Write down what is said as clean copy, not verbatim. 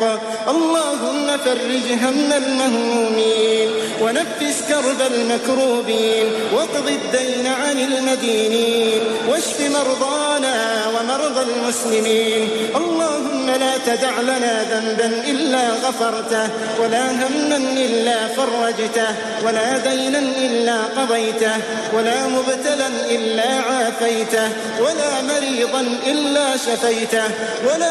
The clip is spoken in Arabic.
الحق. اللهم فرج هم المهمومين ونفس كرب المكروبين واقض الدين عن المدينين واشف مرضانا ومرضى المسلمين. اللهم لا تدع لنا ذنبا إلا غفرته ولا هما إلا فرجته ولا دينا إلا قضيته ولا مبتلا إلا عافيته ولا مريضا إلا شفيته ولا